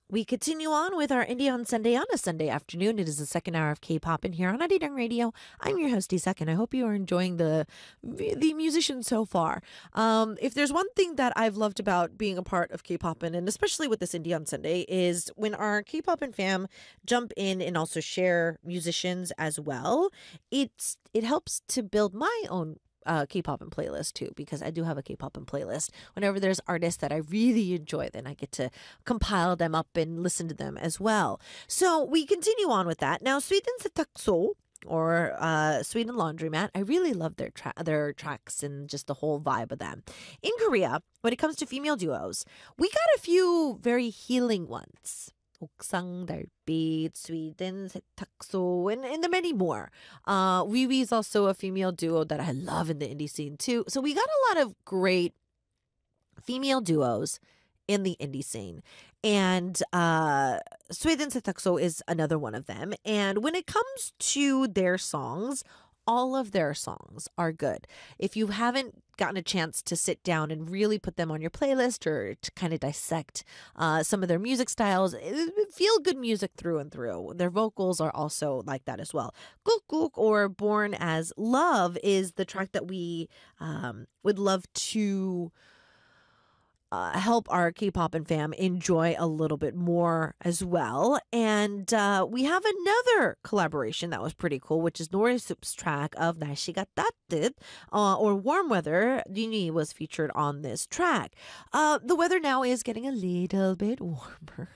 We continue on with our Indie on Sunday on a Sunday afternoon. It is the second hour of K-pop in here on Arirang Radio. I'm your host, Isak, and I hope you are enjoying the musicians so far. If there's one thing that I've loved about being a part of K-pop, and especially with this Indie on Sunday, is when our K-pop and fam jump in and also share musicians as well. It helps to build my own K-pop and playlist too, because I do have a K-pop and playlist. Whenever there's artists that I really enjoy, then I get to compile them up and listen to them as well. So we continue on with that. Now, Sweden Setakso or Sweden Laundromat, I really love their tracks and just the whole vibe of them. In Korea, when it comes to female duos, we got a few very healing ones. 옥상 달빛, Sweden, 세탁소, and the many more. Wiwi is also a female duo that I love in the indie scene too. So we got a lot of great female duos in the indie scene. And Sweden 세탁소 is another one of them. And when it comes to their songs, all of their songs are good. If you haven't gotten a chance to sit down and really put them on your playlist or to kind of dissect some of their music styles, feel good music through and through. Their vocals are also like that as well. Guk or Born as Love is the track that we would love to help our K-pop and fam enjoy a little bit more as well. And we have another collaboration that was pretty cool, which is Nori Soup's track of 날씨가 따뜻 or Warm Weather. Nini was featured on this track. The weather now is getting a little bit warmer.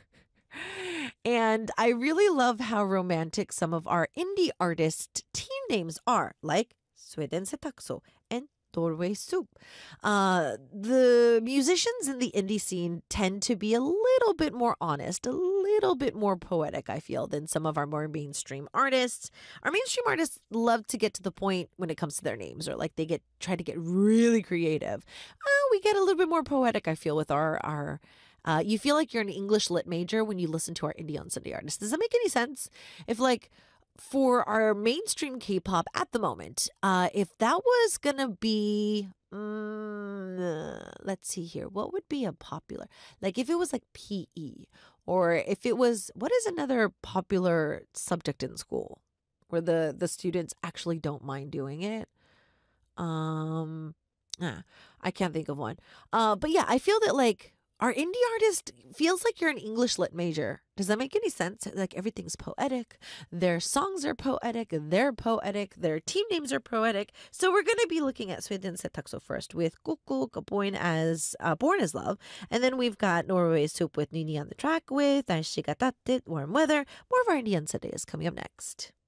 And I really love how romantic some of our indie artist team names are, like Sweden 세탁소 and Norway Soup. The musicians in the indie scene tend to be a little bit more honest, a little bit more poetic, I feel, than some of our more mainstream artists. Our mainstream artists love to get to the point when it comes to their names, or like they try to get really creative. We get a little bit more poetic, I feel, with our you feel like you're an English lit major when you listen to our Indie on Sunday artists. Does that make any sense? If like for our mainstream K-pop at the moment, if that was gonna be, let's see here, what would be a popular, like if it was like PE, or if it was, what is another popular subject in school where the students actually don't mind doing it? I can't think of one. But yeah, I feel that like our indie artist feels like you're an English lit major. Does that make any sense? Like everything's poetic. Their songs are poetic. They're poetic. Their team names are poetic. So we're going to be looking at Sweden 세탁소 first with Kukuk, Born as Love. And then we've got Norway Soup with Nini on the track with 날씨가 따뜻, Warm Weather. More of our Indie on Sunday is coming up next.